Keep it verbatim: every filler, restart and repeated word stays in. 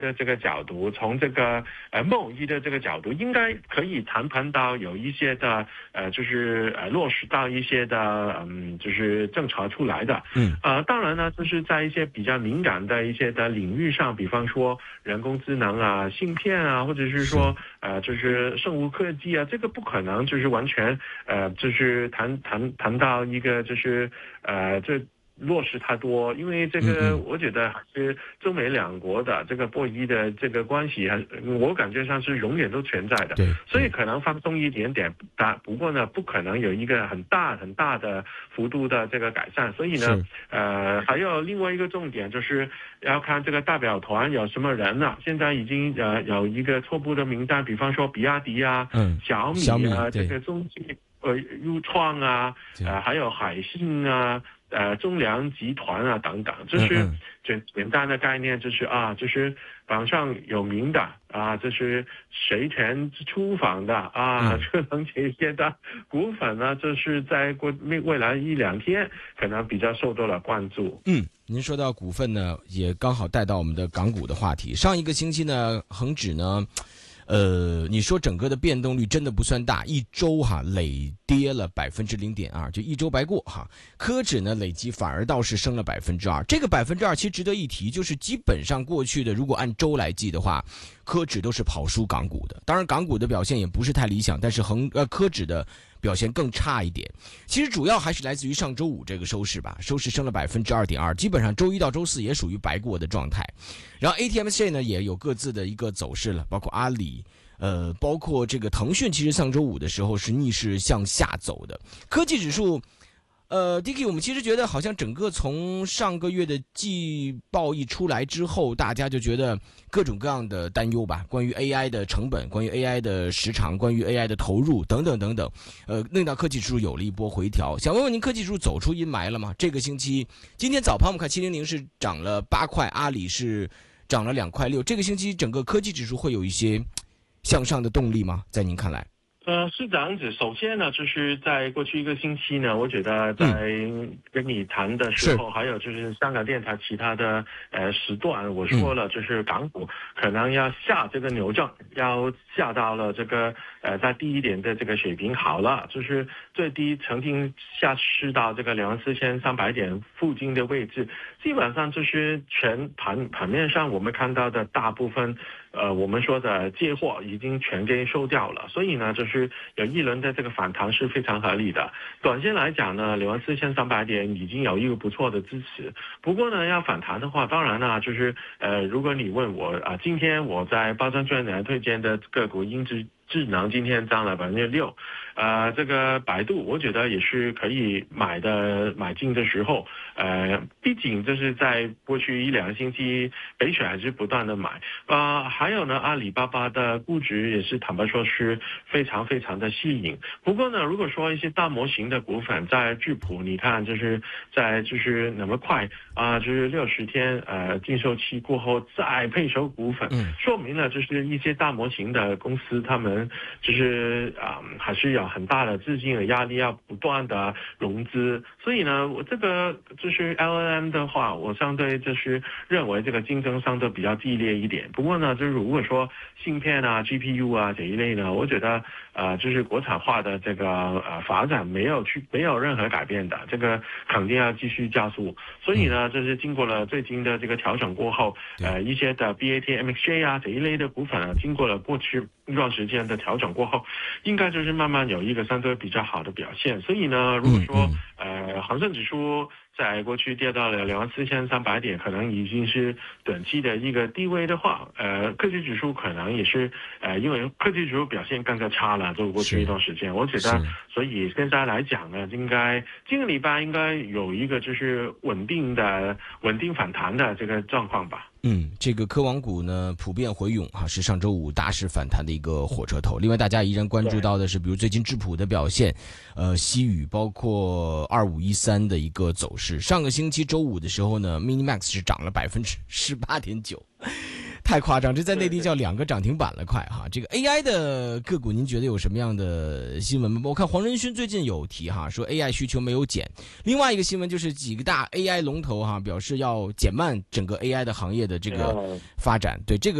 的这个角度，从这个呃贸易的这个角度，应该可以谈判到有一些的呃，就是呃落实到一些的嗯，就是政策出来的。 嗯， 呃，当然呢，就是在一些比较敏感的一些的领域上，比方说人工智能啊、芯片啊，或者是说呃，就是生物科技啊，这个不可能就是完全呃，就是谈谈谈到一个就是呃这。落实太多，因为这个我觉得还是中美两国的这个博弈的这个关系，还我感觉上是永远都存在的。 对， 所以可能放松一点点，但不过呢，不可能有一个很大很大的幅度的这个改善。所以呢，呃，还有另外一个重点就是要看这个代表团有什么人了、啊。现在已经呃有一个初步的名单，比方说比亚迪啊、 嗯、 小米啊、 小米这个中汽呃入创啊，呃还有海信啊。呃，中粮集团啊，等等，就是简简单的概念，就是啊，就是榜上有名的啊，就是谁前出访的啊，可能这些的股份呢，就是在过未来一两天，可能比较受到了关注。 嗯，您说到股份呢，也刚好带到我们的港股的话题。上一个星期呢，恒指呢。呃，你说整个的变动率真的不算大，一周哈累跌了百分之零点二，就一周白过哈。科指呢累计反而倒是升了百分之二，这个百分之二其实值得一提，就是基本上过去的如果按周来计的话，科指都是跑输港股的。当然港股的表现也不是太理想，但是恒呃科指的表现更差一点。其实主要还是来自于上周五这个收市吧，收市升了百分之二点二，基本上周一到周四也属于白过的状态。然后 A T M X J 呢也有各自的一个走势了，包括阿里。呃，包括这个腾讯，其实上周五的时候是逆势向下走的。科技指数，呃 ，D K， 我们其实觉得好像整个从上个月的季报一出来之后，大家就觉得各种各样的担忧吧，关于 A I 的成本，关于 A I 的时长，关于 A I 的投入等等等等，呃，令到科技指数有了一波回调。想问问您，科技指数走出阴霾了吗？这个星期，今天早盘我们看七零零是涨了八块，阿里是涨了两块六。这个星期整个科技指数会有一些向上的动力吗？在您看来？ 呃，是这样子。首先呢，就是在过去一个星期呢，我觉得在跟你谈的时候，嗯、还有就是香港电台其他的呃时段，我说了，就是港股可能要下这个牛证，要下到了这个呃在低一点的这个水平好了，就是最低曾经下试到这个两万四千三百点附近的位置，基本上就是全盘盘面上我们看到的大部分呃我们说的借货已经全给收掉了，所以呢就是。是有一轮的这个反弹是非常合理的。短线来讲呢，两万四千三百点已经有一个不错的支持。不过呢，要反弹的话，当然呢，就是呃，如果你问我啊，今天我在包装圈来推荐的个股英智智能今天涨了百分之六，呃，这个百度我觉得也是可以买的买进的时候，呃，毕竟这是在过去一两个星期北水还是不断的买，啊、呃，还有呢，阿里巴巴的估值也是坦白说是非常非常的吸引。不过呢，如果说一些大模型的股份在智谱，你看就是在就是那么快啊、呃，就是六十天呃禁售期过后再配售股份， 嗯， 说明了就是一些大模型的公司他们。就是啊、嗯，还是有很大的资金的压力，要不断的融资。所以呢，我这个就是 L N M 的话，我相对就是认为这个竞争相对比较激烈一点。不过呢，就是如果说芯片啊、G P U 啊这一类呢，我觉得呃，就是国产化的这个呃发展没有去没有任何改变的，这个肯定要继续加速。所以呢，这是经过了最近的这个调整过后，呃，一些的 B A T M X J 啊这一类的股份啊，经过了过去一段时间的调整过后，应该就是慢慢有一个相对比较好的表现。所以呢，如果说呃恒生指数在过去跌到了两万四千三百点，可能已经是短期的一个低位的话，呃，科技指数可能也是呃，因为科技指数表现更加差了，就过去一段时间，我觉得，所以现在来讲呢，应该今个礼拜应该有一个就是稳定的稳定反弹的这个状况吧。 嗯，这个科网股呢普遍回勇哈，是上周五大势反弹的一个火车头。另外，大家依然关注到的是，比如最近智谱的表现，呃，西宇包括二五一三的一个走势。上个星期周五的时候呢 ，Minimax 是涨了百分之十八点九。 太夸张，这在内地叫两个涨停板了，快哈！这个 A I 的个股，您觉得有什么样的新闻吗？我看黄仁勋最近有提哈，说 A I 需求没有减。另外一个新闻就是几个大 A I 龙头哈表示要减慢整个 A I 的行业的这个发展，对这个。